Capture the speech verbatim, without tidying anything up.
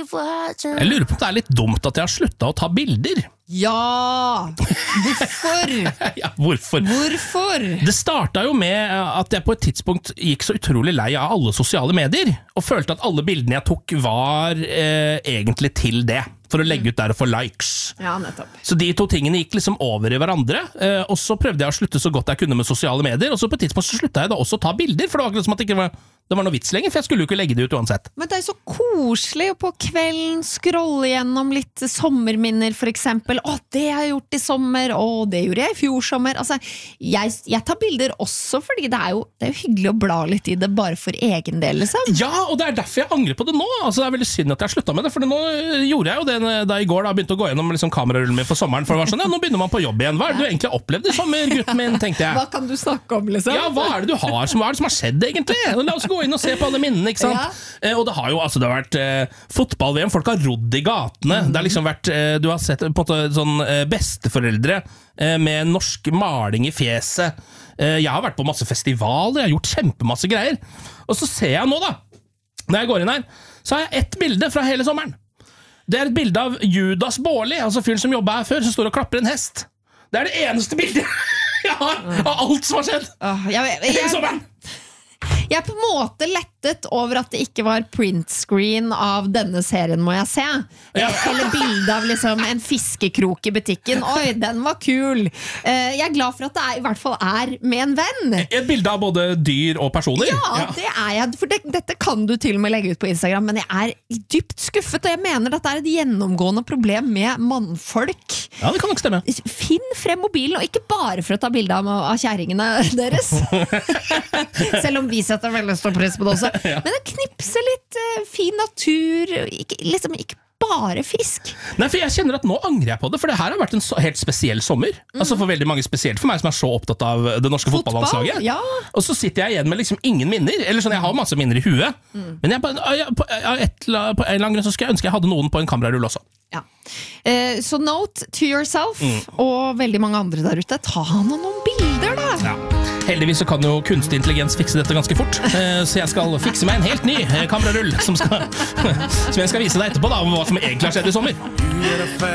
Jeg lurer på om det er litt dumt at jeg har sluttet å ta bilder. Ja! Hvorfor? ja, hvorfor? Hvorfor? Det startet jo med at jeg på et tidspunkt gikk så utrolig lei av alle sosiale medier, og følte at alle bildene jeg tok var eh, egentlig til det, for å legge ut der og få likes. Ja, nettopp. Så de to tingene gikk liksom over i hverandre, eh, og så prøvde jeg å slutte så godt jeg kunne med sosiale medier, og så på et tidspunkt så sluttet jeg da også å ta bilder, for det var ikke liksom at det ikke var, det var noe vits lenger, for jeg skulle jo ikke legge det ut uansett. Men det er så koselig å på kvelden scrolle gjennom litt sommerminner, for eksempel. Å, det har jeg gjort i sommer, å, det gjorde jeg i fjor sommer. Altså, jeg, jeg tar bilder også fordi det er, jo, det er jo hyggelig å bla litt i det, bare for egen del, liksom. Ja, og det er derfor jeg angrer på det nå. Altså, det er veldig synd at jeg sluttet med det, for nå gjorde jeg jo det da i går da begynte å gå gjennom liksom, kamerarullen min for sommeren, for det var sånn, ja, nå begynner man på jobb igjen. Hva er det du egentlig har opplevd i sommer, gutten min, tenkte jeg. Hva kan du snakke om, liksom? Ja, hva er det du har, som, hva er det som har skjedd egentlig? La oss gå inn og se på alle minnene, ikke sant? Ja. Eh, og det har jo, altså, det har vært eh, fotball-V M, folk har rodd i gatene, mm. det har liksom vært, eh, du har sett på en måte sånn eh, besteforeldre eh, med norsk maling i fjeset. Eh, jeg har vært på masse festivaler, jeg har gjort kjempemasse greier. Og så ser jeg nå da, når jeg går inn her, så har jeg ett bilde fra hele sommeren. Det er et bilde av Judas Bårli, altså fyren som jobbet her før, som står og klapper en hest. Det er det eneste bildet jeg har av alt som har skjedd uh, jeg, jeg, jeg, hele sommeren. Jeg er på en måte lettet over at det ikke var printscreen av denne serien, må jeg se. Ja. Eller bilde av liksom en fiskekrok i butikken. Oi, den var kul. Jeg er glad for at det er, i hvert fall er med en venn. Et bilde av både dyr og personer? Ja, ja. Det er jeg. For det, dette kan du til og med legge ut på Instagram, men jeg er dypt skuffet, og jeg mener at det er et gjennomgående problem med mannfolk. Ja, det kan nok stemme. Finn frem mobilen, og ikke bare for å ta bilde av, av kjæringene deres. Selv om vi setter veldig stor pris på det også. Ja. Men det knipser litt uh, fin natur, ikke, liksom ikke bare fisk. Nei, for jeg kjenner at nå angrer jeg på det, for det her har vært en så, helt spesiell sommer. Mm. Altså for veldig mange spesielt, for meg som er så opptatt av det norske Fotball, fotballandslaget. Ja. Og så sitter jeg igjen med liksom ingen minner, eller sånn, jeg har masse minner i huet, mm. men jeg, på, jeg, på, et, på en eller annen grunn så skulle jeg ønske jeg hadde noen på en kamerarull også. Ja. Eh, så note to yourself, mm. og veldig mange andre der ute, ta noen, noen bilder da. Ja. Heldigvis så kan jo kunstig intelligens fikse dette ganske fort, så jeg skal fikse meg en helt ny kamerarull som, skal, som jeg skal vise deg etterpå da, om hva som egentlig har skjedd i sommer.